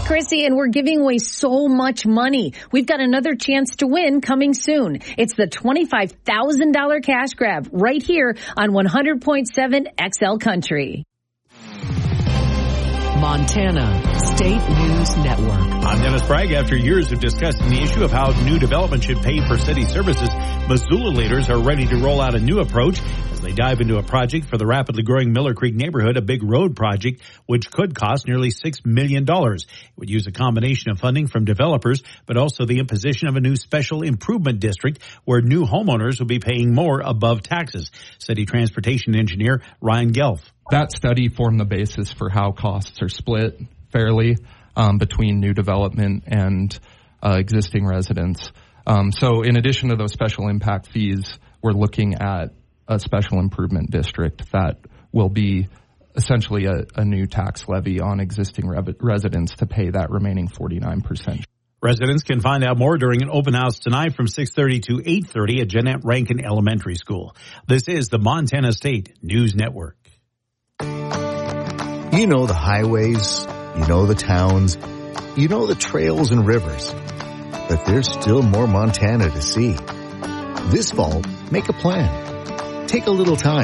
Chrissy, and we're giving away so much money. We've got another chance to win coming soon. It's the $25,000 cash grab right here on 100.7 XL Country. Montana State News Network. I'm Dennis Bragg. After years of discussing the issue of how new development should pay for city services, Missoula leaders are ready to roll out a new approach as they dive into a project for the rapidly growing Miller Creek neighborhood, a big road project which could cost nearly $6 million. It would use a combination of funding from developers, but also the imposition of a new special improvement district where new homeowners will be paying more above taxes. City transportation engineer Ryan Gelf. That study formed the basis for how costs are split fairly between new development and existing residents. So in addition to those special impact fees, we're looking at a special improvement district that will be essentially a new tax levy on existing residents to pay that remaining 49%. Residents can find out more during an open house tonight from 6:30 to 8:30 at Jeanette Rankin Elementary School. This is the Montana State News Network. You know the highways, you know the towns, you know the trails and rivers. But there's still more Montana to see. This fall, make a plan. Take a little time